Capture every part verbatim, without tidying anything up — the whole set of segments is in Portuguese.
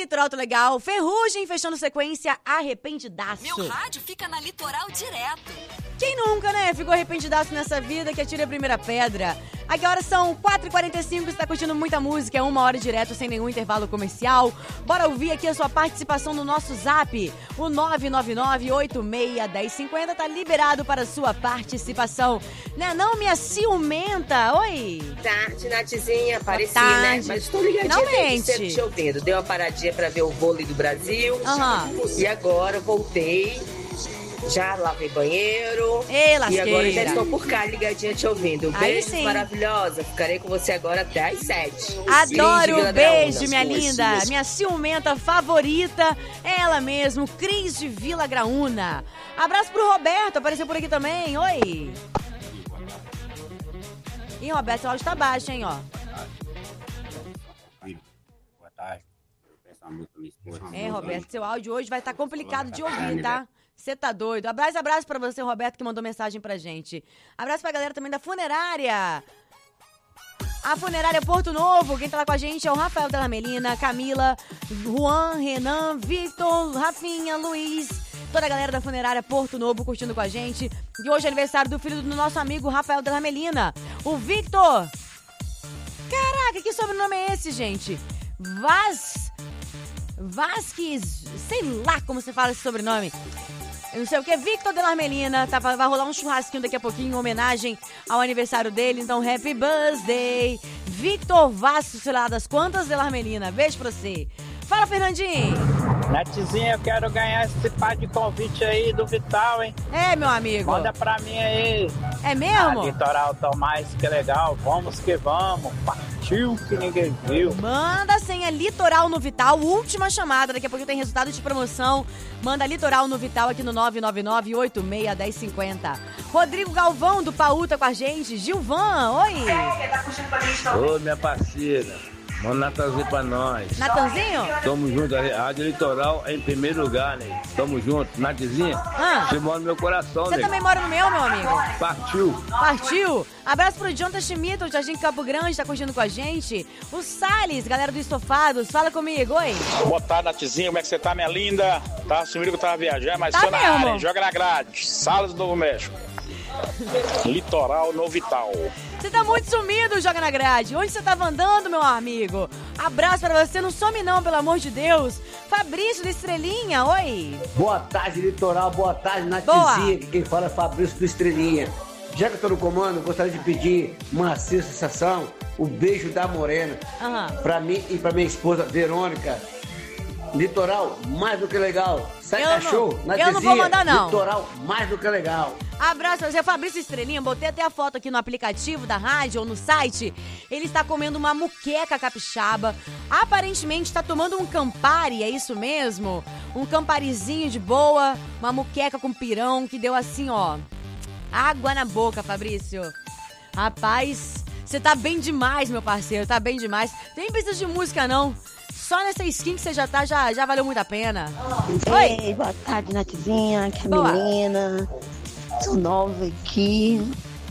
Litoral Tá Legal, Ferrugem fechando sequência Arrependidaço. Meu rádio fica na Litoral direto. Quem nunca, né? Ficou arrependidaço nessa vida, que atire a primeira pedra. Aqui horas são quatro e quarenta e cinco, você tá curtindo muita música, é uma hora direto, sem nenhum intervalo comercial. Bora ouvir aqui a sua participação no nosso zap. O nove nove nove, oito seis, um zero cinco zero tá liberado para a sua participação. Né não, minha ciumenta? Oi! Tarde, Natizinha, apareci, tarde. né? Mas estou ligadinha Finalmente. desde cedo te ouvindo. Dei uma paradinha pra ver o vôlei do Brasil. Aham. E agora voltei. Já lavei banheiro. Ei, lasqueira. E agora já estou por cá ligadinha te ouvindo. Aí Beijo sim. maravilhosa. Ficarei com você agora até às sete. Adoro o beijo, minha Graúna. linda. Minha ciumenta favorita é ela mesmo, Cris de Vila Graúna. Abraço pro Roberto, apareceu por aqui também. Oi. Ih, Roberto, seu áudio tá baixo, hein, ó. Boa tarde. É, Roberto, seu áudio hoje vai estar complicado de ouvir, tá? Você tá doido. Abraço, abraço pra você, Roberto, que mandou mensagem pra gente. Abraço pra galera também da Funerária. A Funerária Porto Novo, quem tá lá com a gente é o Rafael Della Melina, Camila, Juan, Renan, Victor, Rafinha, Luiz, toda a galera da Funerária Porto Novo curtindo com a gente. E hoje é aniversário do filho do nosso amigo Rafael Della Melina, o Victor. Caraca, que sobrenome é esse, gente? Vaz... Vasquez, sei lá como se fala esse sobrenome. Eu não sei o que, Victor Della Melina, tá, vai rolar um churrasquinho daqui a pouquinho em homenagem ao aniversário dele, então happy birthday, Victor Vasco, sei lá das quantas, Della Melina, beijo pra você. Fala, Fernandinho. Natizinha, eu quero ganhar esse par de convite aí do Vital, hein? É, meu amigo. Manda pra mim aí. É mesmo? Ah, Litoral Tomás, que legal, vamos que vamos, partiu que ninguém viu. Manda a senha Litoral no Vital, última chamada, daqui a pouco tem resultado de promoção. Manda Litoral no Vital aqui no nove nove nove, oito seis, um zero cinco zero. Rodrigo Galvão do Paú tá com a gente. Gilvan, oi. Ô, minha parceira. Manda um Natanzinho pra nós. Natanzinho? Tamo junto, a Rádio Litoral é em primeiro lugar, né? Tamo junto. Natanzinha, Ah. você mora no meu coração, Você né? também mora no meu, meu amigo? Partiu. Partiu! Abraço pro Jonathan Schmidt, o Jardim Campo Grande, tá curtindo com a gente. O Salles, galera do Estofados, fala comigo, oi. Boa tarde, Natizinha, como é que você tá, minha linda? Tá assumindo que eu tava viajando, mas Tá tô na mesmo. área, hein? Joga na grade. Salas do Novo México. Litoral no Vital. Você tá muito sumido, Joga na Grade. Onde você tava andando, meu amigo? Abraço pra você, não some não, pelo amor de Deus. Fabrício do Estrelinha, oi. Boa tarde, Litoral. Boa tarde, Boa. Natizinha. Que quem fala é Fabrício do Estrelinha. Já que eu tô no comando, gostaria de pedir uma sensação, o beijo da Morena. Aham. Pra mim e pra minha esposa, Verônica. Litoral, mais do que legal. Sai Eu não- cachorro, eu Natizinha. não vou mandar, não. Litoral, mais do que legal. Abraço pra você, Fabrício Estrelinha. Botei até a foto aqui no aplicativo da rádio ou no site. Ele está comendo uma muqueca capixaba. Aparentemente está tomando um Campari, é isso mesmo? Um Camparizinho de boa, uma muqueca com pirão que deu assim, ó. Água na boca, Fabrício. Rapaz, você tá bem demais, meu parceiro, tá bem demais. Nem precisa de música, não. Só nessa skin que você já tá, já, já valeu muito a pena. Oi. Ei, boa tarde, Natizinha, aqui é a Boa. Milena. Sou nova aqui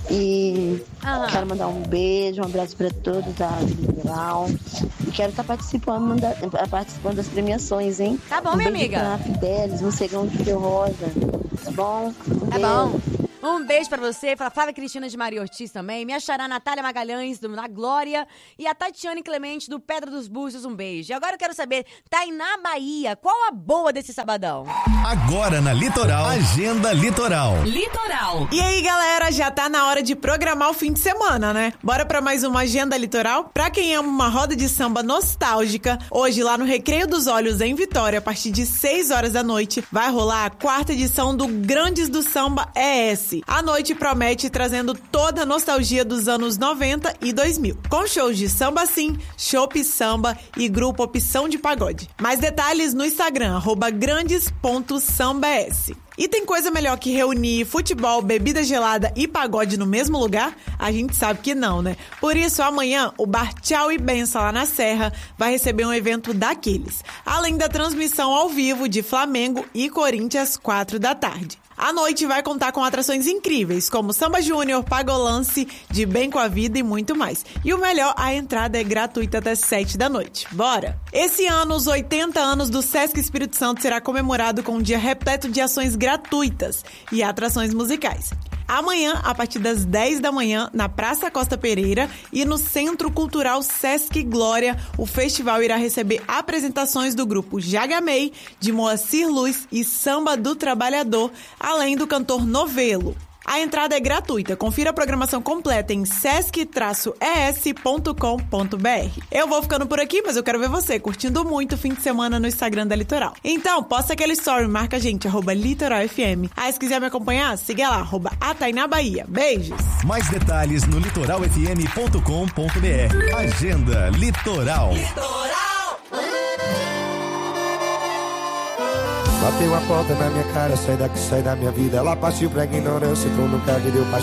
e Aham. quero mandar um beijo, um abraço para todos da Litoral. E quero estar participando, da, participando das premiações, hein? Tá bom, um minha beijo amiga. pra Fidelis, um cegão de Fio Rosa. Tá bom? Um Tá beijo. bom. Um beijo pra você, pra Flávia Cristina de Maria Ortiz também, minha xará Natália Magalhães, do Na Glória, e a Tatiane Clemente, do Pedra dos Búzios, um beijo. E agora eu quero saber, Tainá Bahia, qual a boa desse sabadão? Agora na Litoral, Agenda Litoral. Litoral. E aí, galera, já tá na hora de programar o fim de semana, né? Bora pra mais uma Agenda Litoral? Pra quem ama uma roda de samba nostálgica, hoje lá no Recreio dos Olhos, em Vitória, a partir de seis horas da noite, vai rolar a quarta edição do Grandes do Samba E S. A noite promete trazendo toda a nostalgia dos anos noventa e dois mil, com shows de samba sim, chopp samba e grupo Opção de Pagode. Mais detalhes no Instagram, arroba grandes ponto samba s. E tem coisa melhor que reunir futebol, bebida gelada e pagode no mesmo lugar? A gente sabe que não, né? Por isso, amanhã, o Bar Tchau e Benção lá na Serra vai receber um evento daqueles. Além da transmissão ao vivo de Flamengo e Corinthians, quatro da tarde. A noite vai contar com atrações incríveis, como Samba Júnior, Pagolance, De Bem com a Vida e muito mais. E o melhor, a entrada é gratuita até sete da noite. Bora! Esse ano, os oitenta anos do Sesc Espírito Santo será comemorado com um dia repleto de ações gratuitas e atrações musicais. Amanhã, a partir das dez da manhã, na Praça Costa Pereira e no Centro Cultural Sesc Glória, o festival irá receber apresentações do grupo Jagamei, de Moacir Luz e Samba do Trabalhador, além do cantor Novelo. A entrada é gratuita. Confira a programação completa em sesc traço e s ponto com ponto b r. Eu vou ficando por aqui, mas eu quero ver você curtindo muito o fim de semana no Instagram da Litoral. Então, posta aquele story, marca a gente, arroba Litoral F M. Ah, se quiser me acompanhar, siga lá, arroba Atainá Bahia. Beijos! Mais detalhes no litoral f m ponto com ponto b r. Agenda Litoral. Litoral! Bateu a porta na minha cara, sai daqui, sai da minha vida. Ela partiu pra ignorância, entrou no carro e deu pra